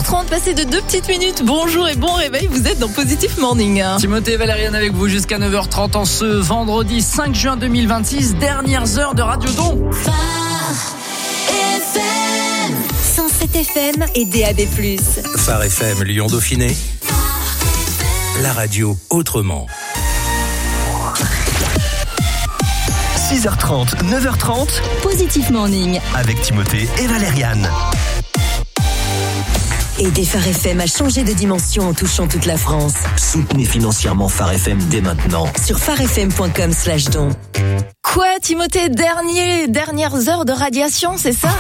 6h30, passé de 2 petites minutes. Bonjour et bon réveil, vous êtes dans Positif Morning. Timothée et Valériane avec vous jusqu'à 9h30 en ce vendredi 5 juin 2026, dernières heures de Radio Don. FM 107 FM et DAB+. Phare FM Lyon Dauphiné, la radio autrement. 6h30, 9h30, Positif Morning avec Timothée et Valériane. Aider Phare FM à changer de dimension en touchant toute la France. Soutenez financièrement Phare FM dès maintenant. Sur pharefm.com/don. Quoi, Timothée, dernières heures de radiation, c'est ça?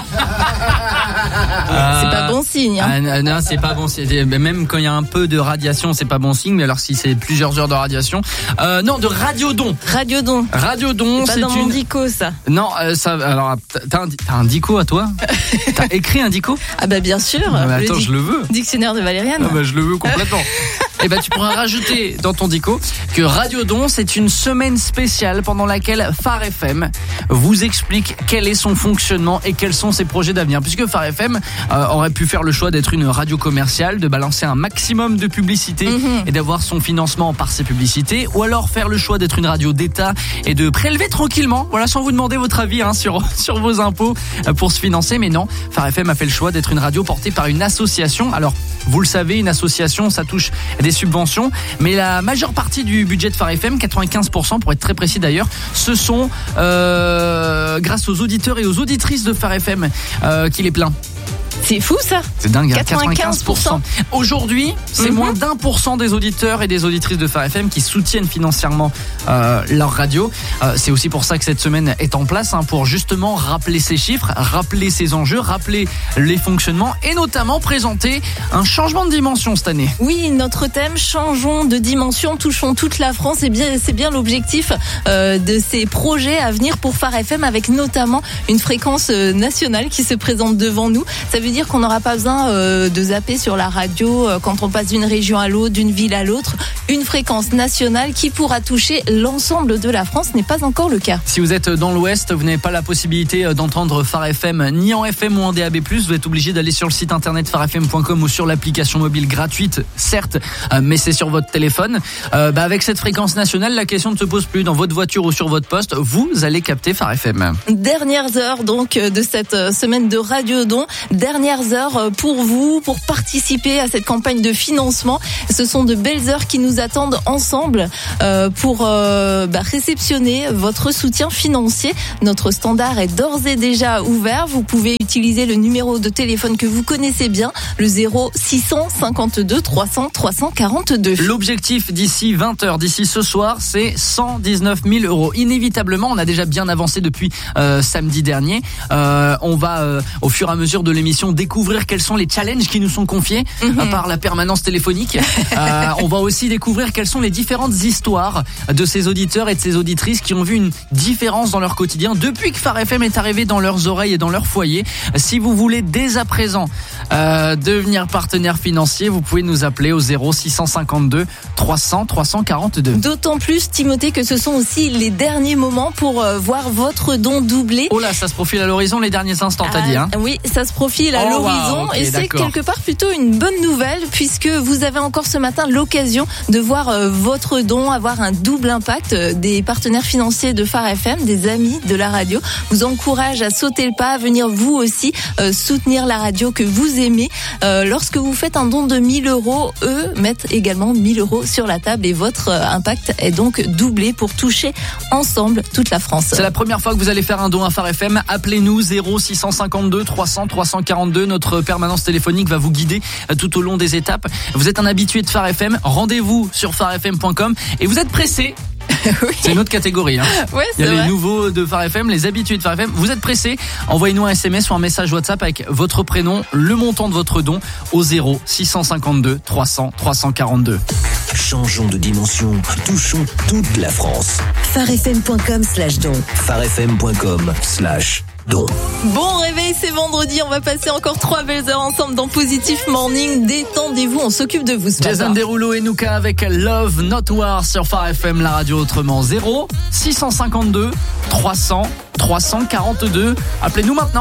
C'est pas bon signe. Hein. Non, c'est pas bon signe. Même quand il y a un peu de radiation, c'est pas bon signe. Mais alors si c'est plusieurs heures de radiation, non, de radiodon. Radiodon. Radiodon, c'est pas dans mon dico, ça. Non, ça. Alors, t'as un dico à toi? T'as écrit un dico? Ah bah bien sûr. Attends, je le veux. Dictionnaire de Valériane. Ah bah je le veux complètement. Et ben tu pourras rajouter dans ton dico que Radiodon, c'est une semaine spéciale pendant laquelle Phare FM vous explique quel est son fonctionnement et quels sont ses projets d'avenir. Puisque Phare FM aurait pu faire le choix d'être une radio commerciale, de balancer un maximum de publicité et d'avoir son financement par ses publicités, ou alors faire le choix d'être une radio d'État et de prélever tranquillement, voilà, sans vous demander votre avis sur vos impôts pour se financer. Mais non, Phare FM a fait le choix d'être une radio portée par une association. Alors, vous le savez, une association, ça touche des subventions, mais la majeure partie du budget de Phare FM, 95% pour être très précis d'ailleurs, ce sont grâce aux auditeurs et aux auditrices de Phare FM qu'il est plein. C'est fou ça. C'est dingue, 95%. Aujourd'hui, c'est moins d'1% des auditeurs et des auditrices de Phare FM qui soutiennent financièrement leur radio. C'est aussi pour ça que cette semaine est en place, pour justement rappeler ces chiffres, rappeler ces enjeux, rappeler les fonctionnements et notamment présenter un changement de dimension cette année. Oui, notre thème, changeons de dimension, touchons toute la France. C'est bien l'objectif de ces projets à venir pour Phare FM, avec notamment une fréquence nationale qui se présente devant nous. Ça veut dire qu'on n'aura pas besoin de zapper sur la radio quand on passe d'une région à l'autre, d'une ville à l'autre. Une fréquence nationale qui pourra toucher l'ensemble de la France n'est pas encore le cas. Si vous êtes dans l'Ouest, vous n'avez pas la possibilité d'entendre Phare FM ni en FM ou en DAB+, vous êtes obligé d'aller sur le site internet pharefm.com ou sur l'application mobile gratuite, certes, mais c'est sur votre téléphone. Avec cette fréquence nationale, la question ne se pose plus. Dans votre voiture ou sur votre poste, vous allez capter Phare FM. Dernières heures donc de cette semaine de Radiodon. Dernières heures pour vous, pour participer à cette campagne de financement. Ce sont de belles heures qui nous attendent ensemble pour réceptionner votre soutien financier. Notre standard est d'ores et déjà ouvert. Vous pouvez utiliser le numéro de téléphone que vous connaissez bien, le 0652 300 342. L'objectif d'ici 20h, d'ici ce soir, c'est 119 000 euros. Inévitablement, on a déjà bien avancé depuis samedi dernier. On va, au fur et à mesure de l'émission, découvrir quels sont les challenges qui nous sont confiés par la permanence téléphonique. On va aussi découvrir quelles sont les différentes histoires de ces auditeurs et de ces auditrices qui ont vu une différence dans leur quotidien depuis que Phare FM est arrivé dans leurs oreilles et dans leur foyer. Si vous voulez dès à présent devenir partenaire financier, vous pouvez nous appeler au 0652 300 342. D'autant plus, Timothée, que ce sont aussi les derniers moments pour voir votre don doubler. Oh là, ça se profile à l'horizon, les derniers instants, t'as dit, hein? Oui, ça se profile à l'horizon, okay, et c'est d'accord. quelque part plutôt une bonne nouvelle, puisque vous avez encore ce matin l'occasion de voir votre don avoir un double impact. Des partenaires financiers de Phare FM, des amis de la radio, vous encouragent à sauter le pas, à venir vous aussi soutenir la radio que vous aimez. Lorsque vous faites un don de 1 000 euros, eux mettent également 1 000 euros sur la table, et votre impact est donc doublé pour toucher ensemble toute la France. C'est la première fois que vous allez faire un don à Phare FM. Appelez-nous 0652 300 342. Notre permanence téléphonique va vous guider tout au long des étapes. Vous êtes un habitué de Phare FM, rendez-vous sur pharefm.com et vous êtes pressé. Oui. C'est une autre catégorie. Ouais, il y a vrai. les nouveaux de Phare FM, les habitués de Phare FM. Vous êtes pressés, envoyez-nous un SMS ou un message WhatsApp avec votre prénom, le montant de votre don au 0652 300 342. Changeons de dimension, touchons toute la France. pharefm.com/don. pharefm.com/don. Bon réveil, c'est vendredi, on va passer encore 3 belles heures ensemble dans Positif Morning. Détendez-vous, on s'occupe de vous ce matin. Jason Derulo et Nuka avec Love Not War sur Phare FM, la radio autrement. 0652 300 342. Appelez-nous maintenant.